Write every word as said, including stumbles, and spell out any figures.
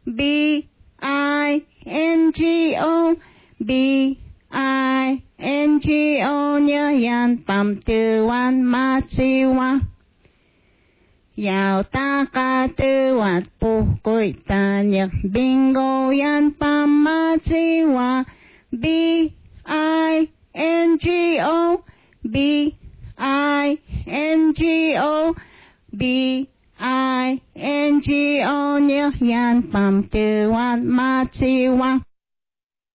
B I N G O B I N G O nhớ yan bam tư wan ma chi wa yào ta ca tư wat pu côi ta nhật bingo yan bam ma chi wa B I N G O B I N G O B I N G O nhớ yan bam tư wan ma chi wa